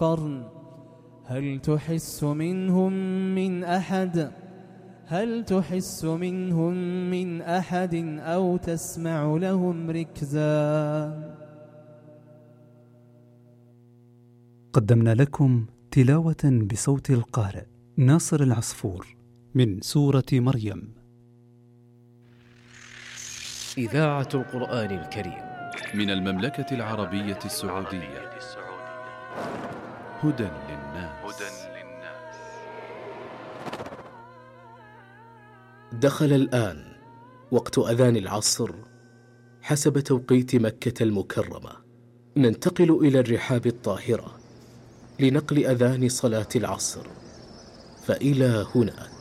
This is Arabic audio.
قرن هل تحس منهم من أحد أو تسمع لهم ركزا. قدمنا لكم تلاوة بصوت القارئ ناصر العصفور من سورة مريم. إذاعة القرآن الكريم من المملكة العربية السعودية. هدى للناس. دخل الآن وقت أذان العصر حسب توقيت مكة المكرمة. ننتقل إلى الرحاب الطاهرة لنقل أذان صلاة العصر، فإلى هناك.